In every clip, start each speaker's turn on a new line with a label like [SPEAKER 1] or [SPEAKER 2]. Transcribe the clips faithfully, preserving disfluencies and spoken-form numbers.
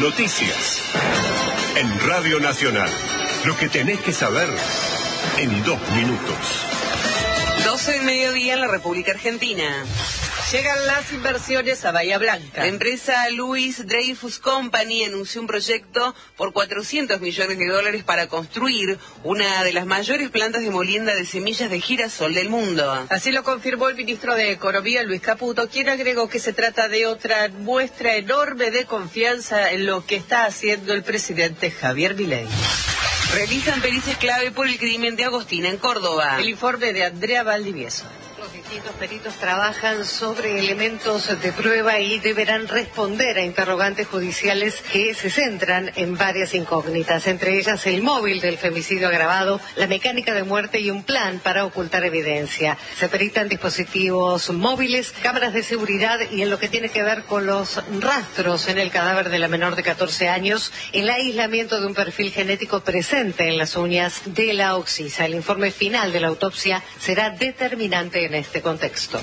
[SPEAKER 1] noticias. En Radio Nacional, lo que tenés que saber en dos minutos.
[SPEAKER 2] doce del mediodía en la República Argentina.
[SPEAKER 3] Llegan las inversiones a Bahía Blanca.
[SPEAKER 2] La empresa Louis Dreyfus Company anunció un proyecto por cuatrocientos millones de dólares para construir una de las mayores plantas de molienda de semillas de girasol del mundo.
[SPEAKER 3] Así lo confirmó el ministro de Economía, Luis Caputo, quien agregó que se trata de otra muestra enorme de confianza en lo que está haciendo el presidente Javier Milei.
[SPEAKER 2] Realizan pericias clave por el crimen de Agostina en Córdoba.
[SPEAKER 3] El informe de Andrea Valdivieso.
[SPEAKER 4] Los distintos peritos trabajan sobre elementos de prueba y deberán responder a interrogantes judiciales que se centran en varias incógnitas, entre ellas el móvil del femicidio agravado, la mecánica de muerte y un plan para ocultar evidencia. Se peritan dispositivos móviles, cámaras de seguridad y en lo que tiene que ver con los rastros en el cadáver de la menor de catorce años, el aislamiento de un perfil genético presente en las uñas de la occisa. El informe final de la autopsia será determinante en este contexto.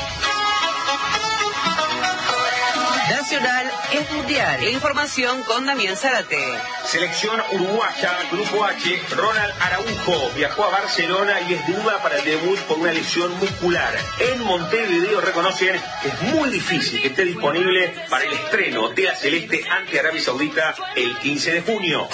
[SPEAKER 3] Nacional es mundial.
[SPEAKER 2] La información con Damián Zárate.
[SPEAKER 5] Selección uruguaya, Grupo H. Ronald Araujo viajó a Barcelona y es duda para el debut por una lesión muscular. En Montevideo reconocen que es muy difícil que esté disponible para el estreno de la Celeste ante Arabia Saudita el quince de junio.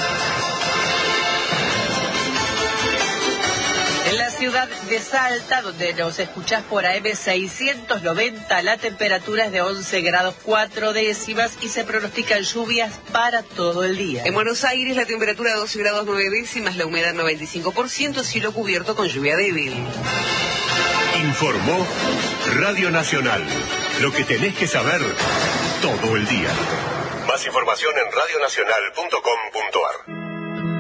[SPEAKER 3] En la ciudad de Salta, donde nos escuchás por A M seiscientos noventa, la temperatura es de once grados cuatro décimas y se pronostican lluvias para todo el día.
[SPEAKER 2] En Buenos Aires la temperatura doce grados nueve décimas, la humedad noventa y cinco por ciento, cielo cubierto con lluvia débil.
[SPEAKER 1] Informó Radio Nacional, lo que tenés que saber todo el día. Más información en radio nacional punto com punto ar.